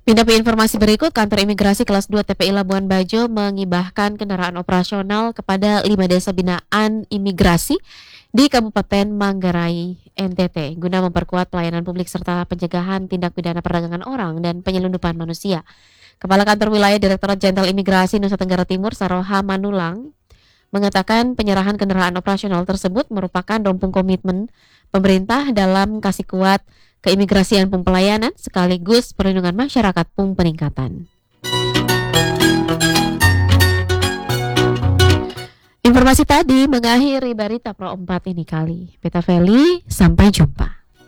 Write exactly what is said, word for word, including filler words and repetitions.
Pindah ke informasi berikut, kantor imigrasi kelas dua T P I Labuan Bajo mengibahkan kendaraan operasional kepada lima desa binaan imigrasi di Kabupaten Manggarai, N T T, guna memperkuat pelayanan publik serta pencegahan tindak pidana perdagangan orang dan penyelundupan manusia. Kepala Kantor Wilayah Direktorat Jenderal Imigrasi Nusa Tenggara Timur, Saroha Manulang, mengatakan penyerahan kendaraan operasional tersebut merupakan rompung komitmen pemerintah dalam kasih kuat keimigrasian pun pelayanan sekaligus perlindungan masyarakat pun peningkatan. Informasi tadi mengakhiri berita Pro empat ini kali. Beta Feli, sampai jumpa.